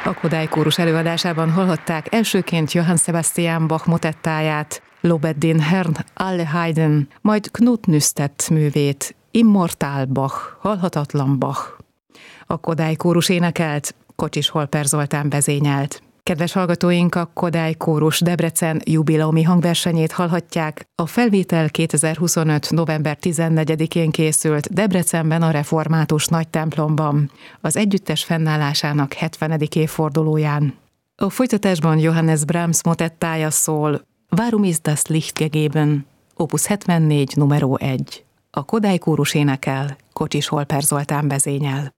A Kodály Kórus előadásában hallhatták elsőként Johann Sebastian Bach motettáját, Lobet den Herrn alle Heiden, majd Knut Nystedt művét, Immortal Bach, halhatatlan Bach. A Kodály Kórus énekelt, Kocsis Holper Zoltán vezényelt. Kedves hallgatóink, a Kodály Kórus Debrecen jubileumi hangversenyét hallhatják. A felvétel 2025. november 14-én készült Debrecenben a Református Nagytemplomban, az együttes fennállásának 70. évfordulóján. A folytatásban Johannes Brahms motettája szól, Warum ist das Licht gegeben? Opus 74, numero 1. A Kodály Kórus énekel, Kocsis Holper Zoltán vezényel.